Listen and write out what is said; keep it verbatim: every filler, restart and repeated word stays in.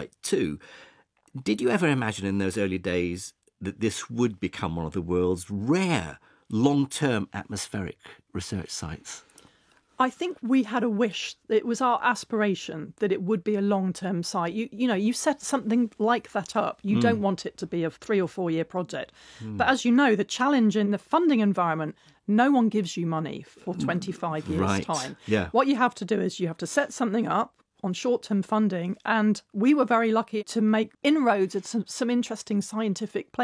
site too. Did you ever imagine in those early days that this would become one of the world's rare long-term atmospheric research sites? I think we had a wish, it was our aspiration that it would be a long-term site. You you know, you set something like that up, you mm. don't want it to be a three or four year project. Mm. But as you know, the challenge in the funding environment, no one gives you money for twenty-five years' right. time. Yeah. What you have to do is you have to set something up on short-term funding, and we were very lucky to make inroads at some, some interesting scientific places.